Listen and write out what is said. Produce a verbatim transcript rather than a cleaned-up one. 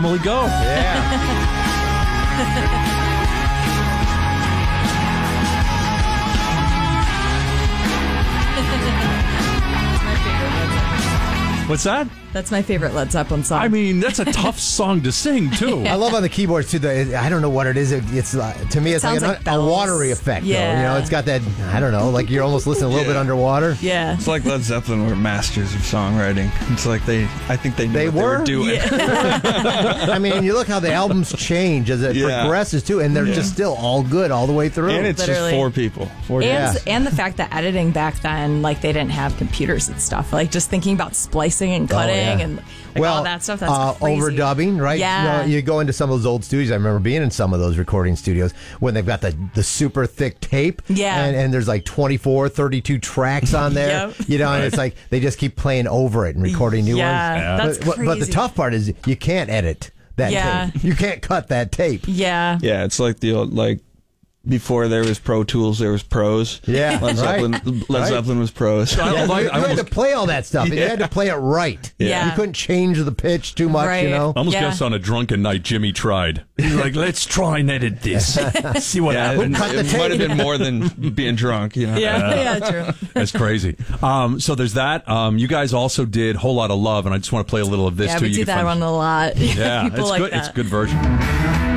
Emily, go. Yeah. What's that? That's my favorite Led Zeppelin song. I mean, that's a tough song to sing, too. I love on the keyboards, too. The, I don't know what it is. It, it's uh, To me, it's It like, sounds an, like a bells. watery effect. Yeah. Though, you know, it's got that, I don't know, like you're almost listening a little Yeah. bit underwater. yeah. It's like Led Zeppelin were masters of songwriting. It's like they, I think they knew They what they were? were doing. I mean, you look how the albums change as it Yeah. progresses, too, and they're Yeah. just still all good all the way through. And it's Literally. just four people. Four And, Yeah. and the fact that editing back then, like, they didn't have computers and stuff. Like, just thinking about splicing and cutting Oh, yeah. and like, well, all that stuff, that's uh, crazy. overdubbing, right? Yeah. You, know, you go into some of those old studios. I remember being in some of those recording studios when they've got the, the super thick tape. Yeah. And, and there's like twenty-four, thirty-two tracks on there. Yep. You know, and it's like they just keep playing over it and recording new Yeah, ones. Yeah. that's but, but- but the crazy. tough part is you can't edit that Yeah. tape. You can't cut that tape. Yeah. Yeah, it's like the old, like, before there was Pro Tools, there was pros. Yeah, Led Zeppelin, right. Led Right. Zeppelin was pros. I- Yeah, I you, like- you I had to almost- play all that stuff. and You had to play it right. Yeah. You couldn't change the pitch too much, Right. you know? I almost Yeah. guess on a drunken night, Jimmy tried. He's like, let's try and edit this. See what Yeah, happens. it, Cut the it might have tape. been more than being drunk, you know. Yeah, yeah, true. That's crazy. Um, so there's that. Um, you guys also did Whole Lot of Love, and I just want to play a little of this Yeah, too. we You do can that find- one a lot. Yeah, People it's like good. that. It's a good version.